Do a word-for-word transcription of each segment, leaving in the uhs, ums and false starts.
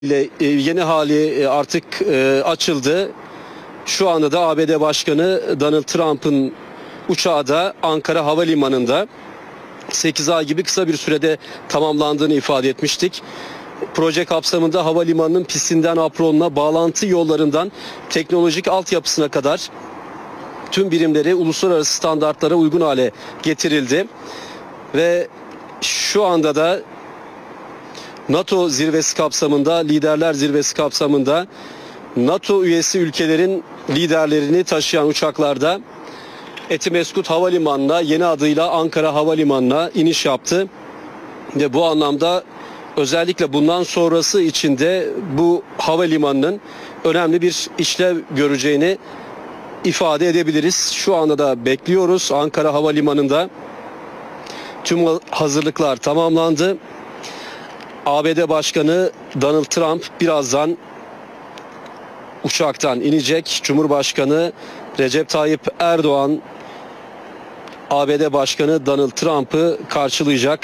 ile yeni hali artık açıldı. Şu anda da A B D Başkanı Donald Trump'ın uçağı da Ankara Havalimanı'nda sekiz ay gibi kısa bir sürede tamamlandığını ifade etmiştik. Proje kapsamında havalimanının pistinden apronuna, bağlantı yollarından teknolojik altyapısına kadar tüm birimleri uluslararası standartlara uygun hale getirildi. Ve şu anda da NATO zirvesi kapsamında, liderler zirvesi kapsamında NATO üyesi ülkelerin liderlerini taşıyan uçaklarda Etimeskut Havalimanı'na, yeni adıyla Ankara Havalimanı'na iniş yaptı. Ve bu anlamda özellikle bundan sonrası içinde bu havalimanının önemli bir işlev göreceğini ifade edebiliriz. Şu anda da bekliyoruz. Ankara Havalimanı'nda tüm hazırlıklar tamamlandı. A B D Başkanı Donald Trump birazdan uçaktan inecek. Cumhurbaşkanı Recep Tayyip Erdoğan A B D Başkanı Donald Trump'ı karşılayacak.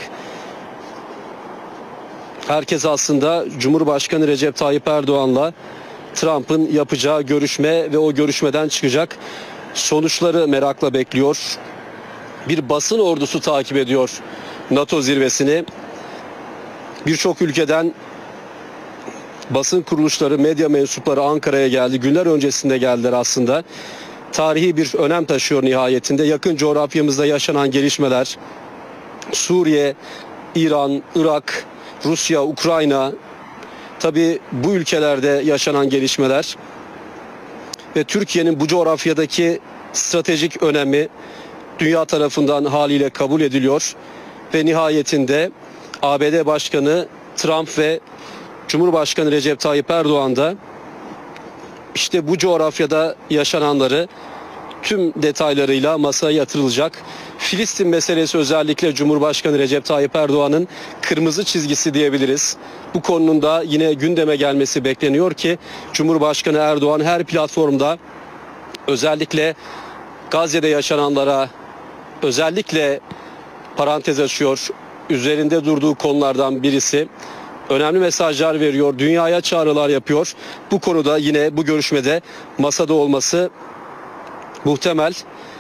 Herkes aslında Cumhurbaşkanı Recep Tayyip Erdoğan'la Trump'ın yapacağı görüşme ve o görüşmeden çıkacak sonuçları merakla bekliyor. Bir basın ordusu takip ediyor NATO zirvesini. Birçok ülkeden basın kuruluşları, medya mensupları Ankara'ya geldi. Günler öncesinde geldiler aslında. Tarihi bir önem taşıyor nihayetinde. Yakın coğrafyamızda yaşanan gelişmeler, Suriye, İran, Irak, Rusya, Ukrayna, tabii bu ülkelerde yaşanan gelişmeler ve Türkiye'nin bu coğrafyadaki stratejik önemi dünya tarafından haliyle kabul ediliyor. Ve nihayetinde A B D Başkanı Trump ve Cumhurbaşkanı Recep Tayyip Erdoğan da işte bu coğrafyada yaşananları tüm detaylarıyla masaya yatırılacak. Filistin meselesi özellikle Cumhurbaşkanı Recep Tayyip Erdoğan'ın kırmızı çizgisi diyebiliriz. Bu konunun da yine gündeme gelmesi bekleniyor ki Cumhurbaşkanı Erdoğan her platformda özellikle Gazze'de yaşananlara özellikle parantez açıyor. Üzerinde durduğu konulardan birisi. Önemli mesajlar veriyor, dünyaya çağrılar yapıyor. Bu konuda yine bu görüşmede masada olması muhtemel.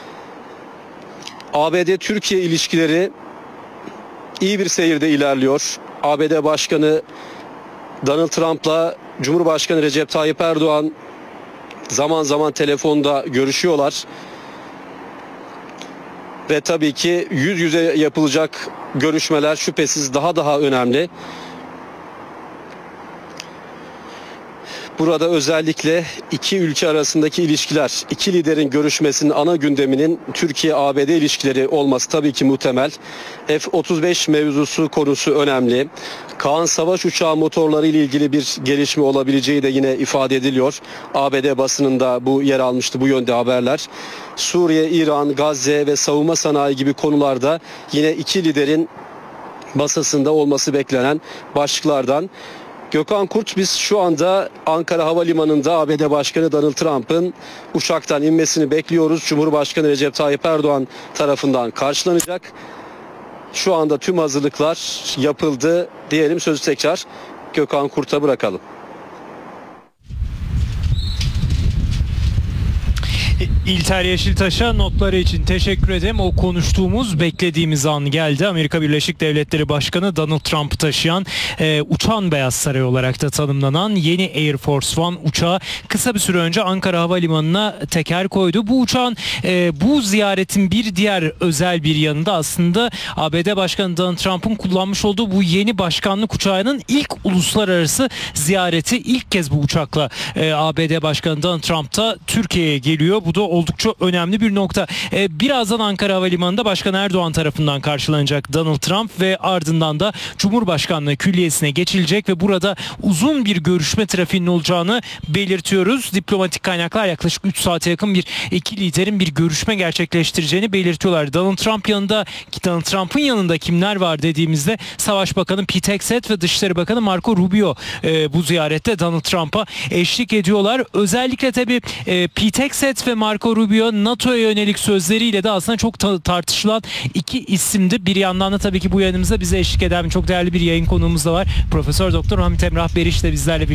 A B D-Türkiye ilişkileri iyi bir seyirde ilerliyor. A B D Başkanı Donald Trump'la Cumhurbaşkanı Recep Tayyip Erdoğan zaman zaman telefonda görüşüyorlar. Ve tabii ki yüz yüze yapılacak görüşmeler şüphesiz daha daha önemli. Burada özellikle iki ülke arasındaki ilişkiler, iki liderin görüşmesinin ana gündeminin Türkiye-A B D ilişkileri olması tabii ki muhtemel. F otuz beş mevzusu konusu önemli. Kaan Savaş uçağı motorları ile ilgili bir gelişme olabileceği de yine ifade ediliyor. A B D basınında bu yer almıştı, bu yönde haberler. Suriye, İran, Gazze ve savunma sanayi gibi konularda yine iki liderin masasında olması beklenen başlıklardan. Gökhan Kurt, biz şu anda Ankara Havalimanı'nda A B D Başkanı Donald Trump'ın uçaktan inmesini bekliyoruz. Cumhurbaşkanı Recep Tayyip Erdoğan tarafından karşılanacak. Şu anda tüm hazırlıklar yapıldı diyelim, sözü tekrar Gökhan Kurt'a bırakalım. İlter Yeşiltaş'a notları için teşekkür ederim. O konuştuğumuz, beklediğimiz an geldi. Amerika Birleşik Devletleri Başkanı Donald Trump'ı taşıyan, e, uçan Beyaz Saray olarak da tanımlanan yeni Air Force One uçağı kısa bir süre önce Ankara Havalimanı'na teker koydu. Bu uçağın, e, bu ziyaretin bir diğer özel bir yanında aslında A B D Başkanı Donald Trump'ın kullanmış olduğu bu yeni başkanlık uçağının ilk uluslararası ziyareti. İlk kez bu uçakla e, A B D Başkanı Donald Trump da Türkiye'ye geliyor. Bu da oldukça önemli bir nokta. Ee, birazdan Ankara Havalimanı'nda Başkan Erdoğan tarafından karşılanacak Donald Trump ve ardından da Cumhurbaşkanlığı Külliyesi'ne geçilecek ve burada uzun bir görüşme trafiğinin olacağını belirtiyoruz. Diplomatik kaynaklar yaklaşık üç saate yakın bir iki liderin bir görüşme gerçekleştireceğini belirtiyorlar. Donald Trump yanında, Donald Trump'ın yanında kimler var dediğimizde Savaş Bakanı Pete Hegseth ve Dışişleri Bakanı Marco Rubio e, bu ziyarette Donald Trump'a eşlik ediyorlar. Özellikle tabii e, Pete Hegseth ve Marco Rubio NATO'ya yönelik sözleriyle de aslında çok ta- tartışılan iki isimdi. Bir yandan da tabii ki bu yayınımızda bize eşlik eden çok değerli bir yayın konuğumuz da var. Profesör Doktor Hamit Emrah Beriş de bizlerle birlikte.